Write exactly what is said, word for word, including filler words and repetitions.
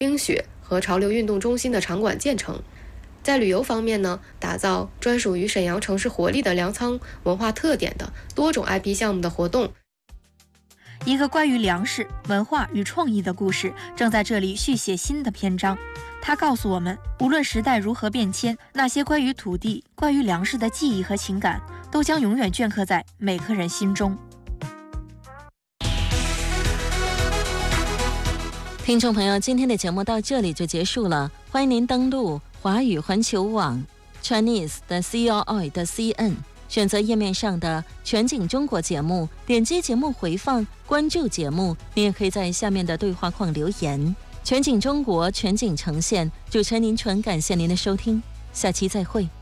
冰雪和潮流运动中心的场馆建成。在旅游方面呢，打造专属于沈阳城市活力的粮仓文化特点的多种 I P 项目的活动。 一个关于粮食、文化与创意的故事正在这里续写新的篇章。它告诉我们，无论时代如何变迁，那些关于土地、关于粮食的记忆和情感，都将永远镌刻在每个人心中。 听众朋友，今天的节目到这里就结束了，欢迎您登录华语环球网 Chinese 的 C R I 的 C N， 选择页面上的全景中国节目，点击节目回放，关注节目。您也可以在下面的对话框留言。全景中国，全景呈现，主持人林纯，感谢您的收听，下期再会。